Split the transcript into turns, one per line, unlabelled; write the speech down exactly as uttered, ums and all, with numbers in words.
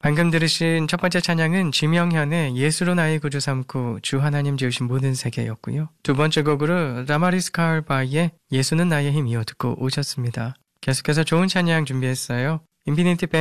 방금 들으신 첫 번째 찬양은 지명현의 예수로 나의 구주 삼고 주 하나님 지으신 모든 세계였고요. 두 번째 곡으로 라마리스 카알바의 예수는 나의 힘이요 듣고 오셨습니다. 계속해서 좋은 찬양 준비했어요. 인피니티 밴드